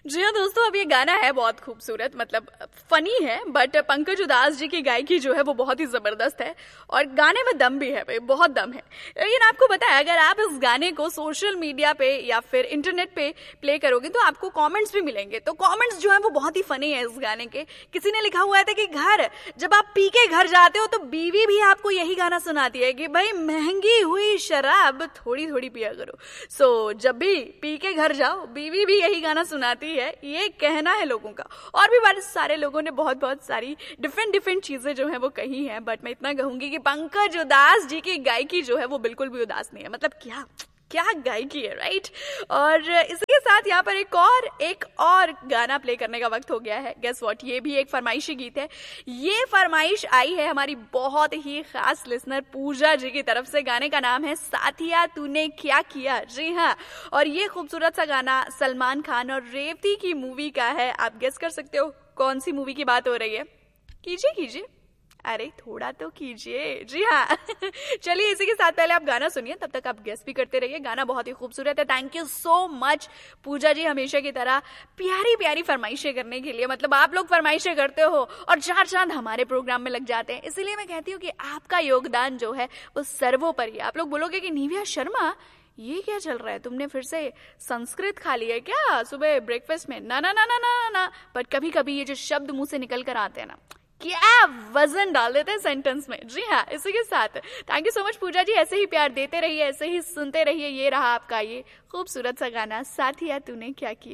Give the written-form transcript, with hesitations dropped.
जी हाँ दोस्तों, अब ये गाना है बहुत खूबसूरत, मतलब फनी है, बट पंकज उधास जी की गायकी जो है वो बहुत ही जबरदस्त है और गाने में दम भी है भाई, बहुत दम है। लेकिन आपको पता है, अगर आप इस गाने को सोशल मीडिया पे या फिर इंटरनेट पे प्ले करोगे तो आपको कमेंट्स भी मिलेंगे। तो कमेंट्स जो है वो बहुत ही फनी है इस गाने के। किसी ने लिखा हुआ था कि घर जब आप पी के घर जाते हो तो बीवी भी आपको यही गाना सुनाती है कि भाई महंगी हुई शराब थोड़ी थोड़ी पिया करो। सो जब भी पी के घर जाओ बीवी भी यही गाना सुनाती है, ये कहना है लोगों का। और भी बहुत सारे लोगों ने बहुत बहुत सारी डिफरेंट चीजें जो है वो कही हैं, बट मैं इतना कहूंगी कि पंकज उधास जी की गायकी जो है वो बिल्कुल भी उदास नहीं है। मतलब क्या क्या गायकी है, राइट। और इसके साथ यहाँ पर एक और गाना प्ले करने का वक्त हो गया है। गेस व्हाट, ये भी एक फरमाइशी गीत है। ये फरमाइश आई है हमारी बहुत ही खास लिसनर पूजा जी की तरफ से। गाने का नाम है साथिया तूने क्या किया। जी हाँ, और ये खूबसूरत सा गाना सलमान खान और रेवती की मूवी का है। आप गेस कर सकते हो कौन सी मूवी की बात हो रही है? कीजिए कीजिए, अरे थोड़ा तो कीजिए। जी हाँ चलिए इसी के साथ पहले आप गाना सुनिए, तब तक आप गेस भी करते रहिए। गाना बहुत ही खूबसूरत है। थैंक यू सो मच पूजा जी, हमेशा की तरह प्यारी प्यारी फरमाइशें करने के लिए। मतलब आप लोग फरमाइशें करते हो और चार चांद हमारे प्रोग्राम में लग जाते हैं। इसीलिए मैं कहती हूँ कि आपका योगदान जो है वो सर्वोपरि है। आप लोग बोलोगे कि निव्या शर्मा ये क्या चल रहा है, तुमने फिर से संस्कृत खा लिया है क्या सुबह ब्रेकफास्ट में? ना ना ना ना ना ना, बट कभी कभी ये जो शब्द मुंह से निकल कर आते हैं ना, क्या वजन डाल देते हैं सेंटेंस में। जी हाँ, इसी के साथ थैंक यू सो मच पूजा जी। ऐसे ही प्यार देते रहिए, ऐसे ही सुनते रहिए। ये रहा आपका ये खूबसूरत सा गाना साथिया तूने क्या किया।